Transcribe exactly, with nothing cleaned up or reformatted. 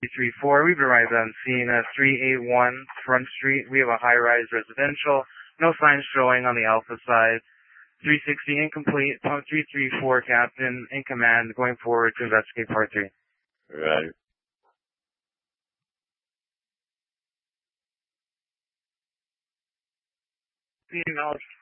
three four, we've arrived on scene uh, three eight one Front Street. We have a high-rise residential. No signs showing on the Alpha side. three sixty incomplete. three three four, Captain, in command, going forward to investigate part three. Right. Acknowledged.